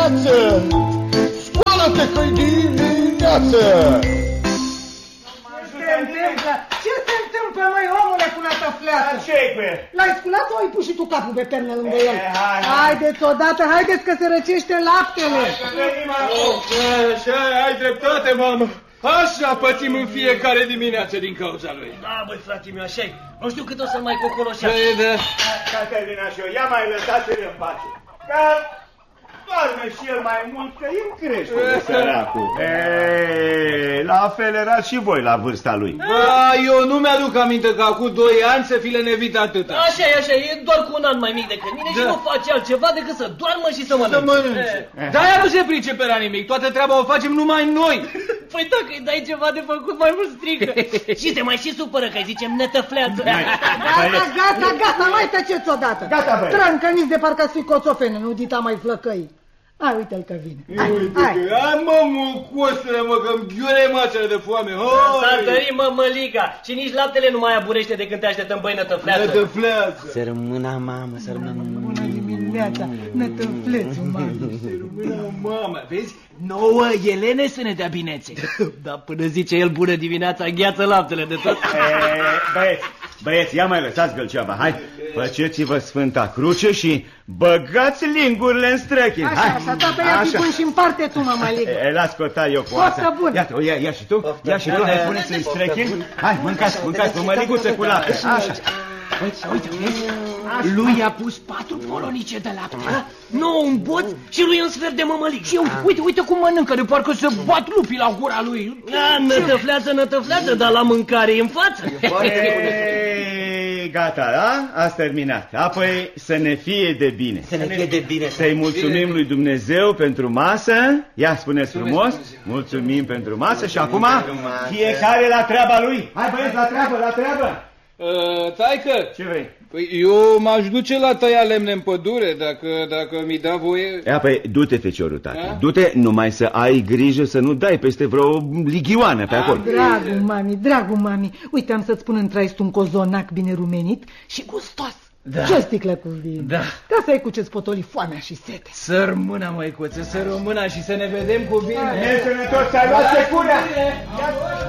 dimineață! Scoală-te că-i dimineață! Ce se întâmplă, măi, omule, cu nătăfleață? Ce-i cu el? L-ai sculat sau ai pus și tu capul pe pernă lângă el? Haideți odată, haideți că se răcește laptele. Așa, ai dreptate, mamă. Așa pățim în fiecare dimineață din cauza lui. Da, băi, frate meu, așa-i. Nu știu cât o să-l mai cocoloșească. Păi, da. Caterina și eu, ia mai lăsați-l în pace. Că doarme și el mai mult, că el crește, săracul. La fel erați și voi la vârsta lui. Eu nu mi-aduc aminte că acum 2 ani să fi lenevit atâta. Așa e doar cu un an mai mic decât mine și nu face altceva decât să doarmă și să mănânce. Dar ea nu se pricepe la nimic, toată treaba o facem numai noi. Păi dacă îi dai ceva de făcut, mai mult strică. Și se mai și supără că îi zicem nătăfleață. Gata, mai tăceți odată. Gata, băi. Trâncăniți de parcă ați fi coțofene, nu dita mai flăcăi. Hai, uite-l că vine. Hai, mă, mucosule, mă, că-mi ghiure mațele de foame. S-a tărit, mă, măliga. Și nici laptele nu mai aburește de când te așteptăm, băi, nătăfleață. Nătăfleață. Să rămână, mamă, să rămână. Bună dimineața, nătăflețul, mamă. Mamă, vezi? Nouă Elene să ne dea binețe. Dar până zice el bună dimineața, gheață laptele de tot. Băieți, ia mai lăsați gălceaba, hai. Făceți-vă Sfânta Cruce și băgați lingurile în străchini. Așa, tata, ia pipun și împarte tu, mama ligă. Las cota eu cu asta. Iată, o ia și tu, ia și tu, hai, puneți în străchini. Hai, mâncați, cu măliguță cu lapte. Așa. Uite, vezi? Lui i-a pus 4 polonice de lapte. Nu, un boț și lui un sfert de mămălig. Și uite cum mănâncă, de parcă se bat lupii la gura lui. Nătăfleață, dar la mâncare e în față. Gata, da? Ați terminat. Apoi să ne fie de bine. Să ne fie de bine. Să-i mulțumim lui Dumnezeu pentru masă. Ia, spuneți frumos. Mulțumim pentru masă și acum fiecare la treaba lui. Hai, băieți, la treabă. Taică, Ce vrei? Păi eu m-aș duce la tăia lemne în pădure, dacă mi da voie. Păi du-te, feciorul, tată. Du-te, numai să ai grijă să nu dai peste vreo lighioană pe acolo. Dragul mami, uite, am să-ți pun în traist un cozonac bine rumenit și gustos. Da. Ce o sticlă cu vin? Da. Ca să ai cu ce-ți potoli foamea și sete. Să rămână, măicuță, să rămână și să ne vedem cu bine. Ne sănătos, ți-ai luat secura.